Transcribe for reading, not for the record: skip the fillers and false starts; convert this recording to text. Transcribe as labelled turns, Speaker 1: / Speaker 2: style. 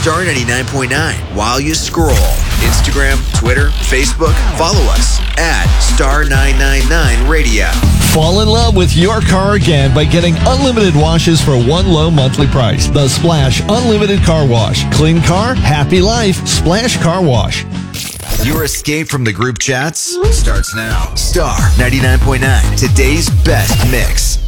Speaker 1: Star 99.9 while you scroll. Instagram, Twitter, Facebook. Follow us at Star 999 Radio.
Speaker 2: Fall in love with your car again by getting unlimited washes for one low monthly price. The Splash Unlimited Car Wash. Clean car, happy life. Splash Car Wash.
Speaker 1: Your escape from the group chats starts now. Star 99.9, today's best mix.